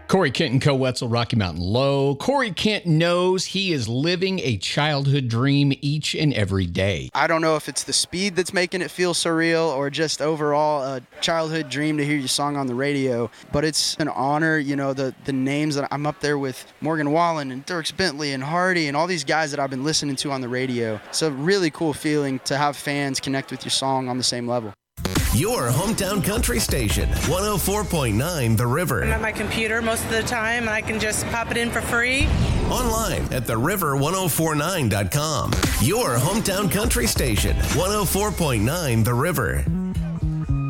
Corey Kent and Co. Wetzel, Rocky Mountain Low. Corey Kent knows he is living a childhood dream each and every day. I don't know if it's the speed that's making it feel surreal or just overall a childhood dream to hear your song on the radio, but it's an honor. You know, the names that I'm up there with, Morgan Wallen and Dierks Bentley and Hardy and all these guys that I've been listening to on the radio. It's a really cool feeling to have fans connect with your song on the same level. Your hometown country station, 104.9 The River. I'm at my computer most of the time, and I can just pop it in for free. Online at theriver1049.com. Your hometown country station, 104.9 The River.